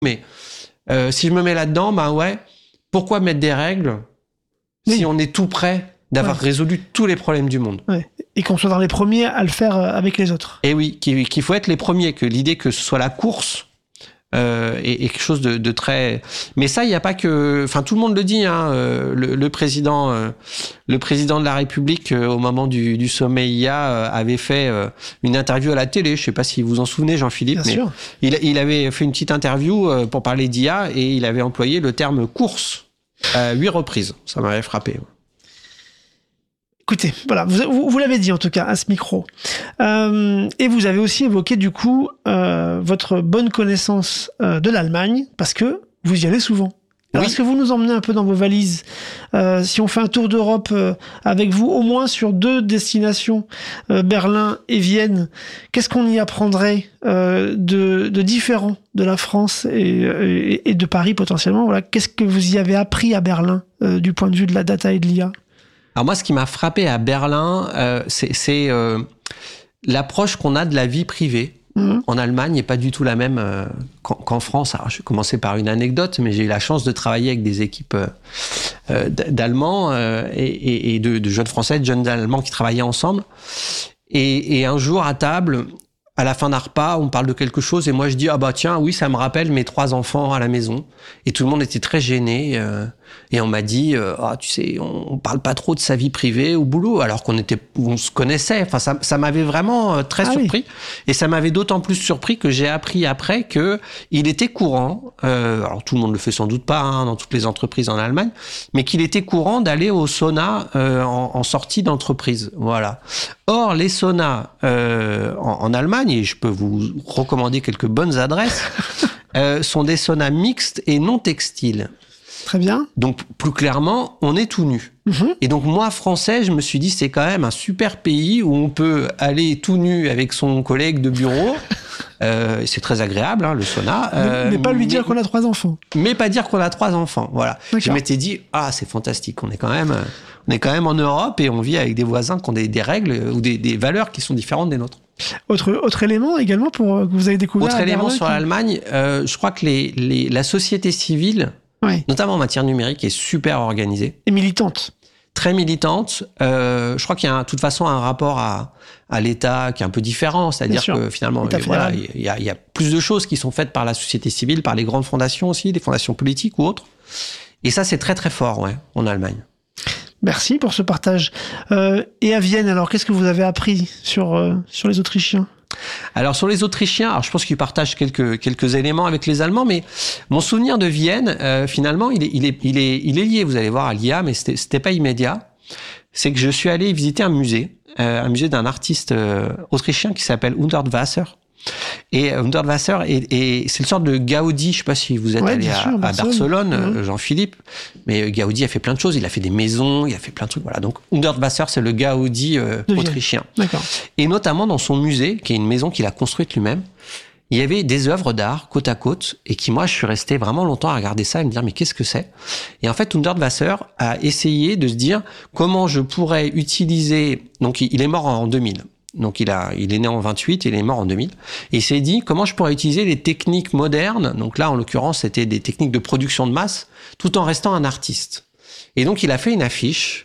Mais si je me mets là-dedans, pourquoi mettre des règles si on est tout près d'avoir résolu tous les problèmes du monde. Et qu'on soit dans les premiers à le faire avec les autres. Et oui, qu'il faut être les premiers, que l'idée que ce soit la course est quelque chose de très... Mais ça, il n'y a pas que... Enfin, tout le monde le dit, hein, le président de la République, au moment du sommet IA, avait fait une interview à la télé. Je ne sais pas si vous vous en souvenez, Jean-Philippe. Bien sûr. Il avait fait une petite interview pour parler d'IA et il avait employé le terme course à 8 reprises. Ça m'avait frappé. Écoutez, voilà, vous l'avez dit en tout cas à ce micro. Et vous avez aussi évoqué du coup votre bonne connaissance de l'Allemagne, parce que vous y allez souvent. Alors, est-ce que vous nous emmenez un peu dans vos valises si on fait un tour d'Europe avec vous, au moins sur 2 destinations, Berlin et Vienne, qu'est-ce qu'on y apprendrait de différent de la France et de Paris potentiellement? Voilà, qu'est-ce que vous y avez appris à Berlin du point de vue de la data et de l'IA? Alors moi, ce qui m'a frappé à Berlin, c'est l'approche qu'on a de la vie privée. En Allemagne n'est pas du tout la même qu'en France. Alors, je vais commencer par une anecdote, mais j'ai eu la chance de travailler avec des équipes d'Allemands et de jeunes Français, de jeunes Allemands qui travaillaient ensemble. Et un jour, à table, à la fin d'un repas, on parle de quelque chose et moi je dis « Ah bah tiens, oui, ça me rappelle mes 3 enfants à la maison. » Et tout le monde était très gêné. Et on m'a dit « Ah, tu sais, on parle pas trop de sa vie privée au boulot. » Alors on se connaissait. Enfin, ça m'avait vraiment très surpris. Oui. Et ça m'avait d'autant plus surpris que j'ai appris après que il était courant, alors tout le monde le fait sans doute pas dans toutes les entreprises en Allemagne, mais qu'il était courant d'aller au sauna en sortie d'entreprise. Voilà. Or, les saunas en Allemagne, et je peux vous recommander quelques bonnes adresses, sont des saunas mixtes et non textiles. Très bien. Donc, plus clairement, on est tout nu. Et donc, moi, français, je me suis dit, c'est quand même un super pays où on peut aller tout nu avec son collègue de bureau. C'est très agréable, le sauna. Mais pas lui dire qu'on a 3 enfants. Mais pas dire qu'on a 3 enfants, voilà. D'accord. Je m'étais dit, c'est fantastique, on est quand même en Europe et on vit avec des voisins qui ont des règles ou des valeurs qui sont différentes des nôtres. Autre élément également que vous avez découvert. Autre élément sur l'Allemagne, je crois que la société civile, notamment en matière numérique, est super organisée. Et militante. Très militante. Je crois qu'il y a de toute façon un rapport à l'État qui est un peu différent. C'est-à-dire que finalement, il y a plus de choses qui sont faites par la société civile, par les grandes fondations aussi, des fondations politiques ou autres. Et ça, c'est très très fort en Allemagne. Merci pour ce partage. Et à Vienne, alors, qu'est-ce que vous avez appris sur les Autrichiens ? Alors sur les Autrichiens, je pense qu'ils partagent quelques éléments avec les Allemands, mais mon souvenir de Vienne, finalement, il est lié. Vous allez voir à l'IA, mais c'était pas immédiat. C'est que je suis allé visiter un musée d'un artiste autrichien qui s'appelle Hundertwasser. Et Hundertwasser, c'est une sorte de Gaudi. Je sais pas si vous êtes allé à Barcelone, Jean-Philippe, mais Gaudi a fait plein de choses. Il a fait des maisons, il a fait plein de trucs. Voilà. Donc Hundertwasser, c'est le Gaudi autrichien. D'accord. Et notamment dans son musée, qui est une maison qu'il a construite lui-même, il y avait des œuvres d'art côte à côte et moi, je suis resté vraiment longtemps à regarder ça et me dire mais qu'est-ce que c'est ? Et en fait, Hundertwasser a essayé de se dire comment je pourrais utiliser. Donc, il est mort en 2000. Donc il est né en 28 et il est mort en 2000. Et il s'est dit comment je pourrais utiliser les techniques modernes. Donc là, en l'occurrence, c'était des techniques de production de masse, tout en restant un artiste. Et donc il a fait une affiche.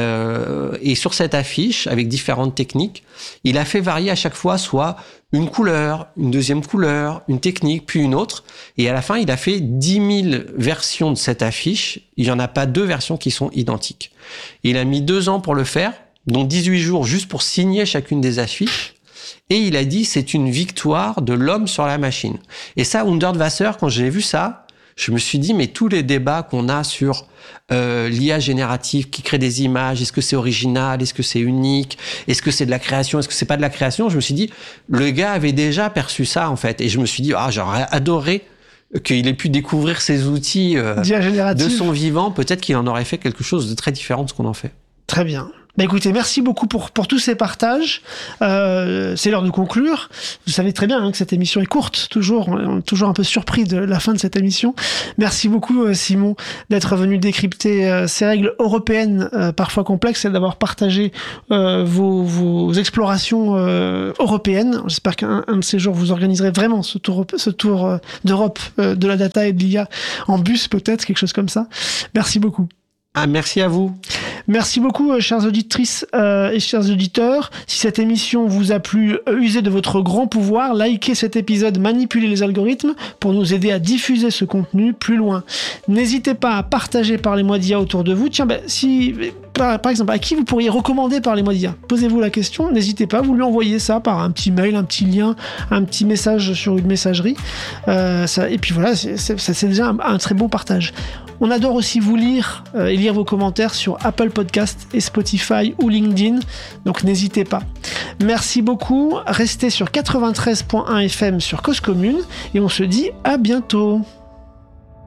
Et sur cette affiche, avec différentes techniques, il a fait varier à chaque fois soit une couleur, une deuxième couleur, une technique, puis une autre. Et à la fin, il a fait 10 000 versions de cette affiche. Il n'y en a pas 2 versions qui sont identiques. Il a mis 2 ans pour le faire, dont 18 jours juste pour signer chacune des affiches. Et il a dit, c'est une victoire de l'homme sur la machine. Et ça, Hundertwasser, quand j'ai vu ça, je me suis dit, mais tous les débats qu'on a sur l'IA générative qui crée des images, est-ce que c'est original, est-ce que c'est unique, est-ce que c'est de la création, est-ce que c'est pas de la création, je me suis dit, le gars avait déjà perçu ça, en fait. Et je me suis dit, j'aurais adoré qu'il ait pu découvrir ces outils de son vivant. Peut-être qu'il en aurait fait quelque chose de très différent de ce qu'on en fait. Très bien. Écoutez, merci beaucoup pour tous ces partages. C'est l'heure de conclure. Vous savez très bien que cette émission est courte, toujours. On est toujours un peu surpris de la fin de cette émission. Merci beaucoup, Simon, d'être venu décrypter ces règles européennes parfois complexes et d'avoir partagé vos explorations européennes. J'espère qu'un de ces jours, vous organiserez vraiment ce tour d'Europe de la data et de l'IA en bus, peut-être, quelque chose comme ça. Merci beaucoup. Merci à vous. Merci beaucoup, chères auditrices et chers auditeurs. Si cette émission vous a plu, usez de votre grand pouvoir, likez cet épisode, manipulez les algorithmes pour nous aider à diffuser ce contenu plus loin. N'hésitez pas à partager Parlez-moi d'IA autour de vous. Tiens, par exemple, à qui vous pourriez recommander Parlez-moi d'IA ? Posez-vous la question, n'hésitez pas, vous lui envoyez ça par un petit mail, un petit lien, un petit message sur une messagerie. Et puis voilà, c'est déjà un très bon partage. On adore aussi vous lire et lire vos commentaires sur Apple Podcast et Spotify ou LinkedIn, donc n'hésitez pas. Merci beaucoup, restez sur 93.1 FM sur Cause Commune et on se dit à bientôt.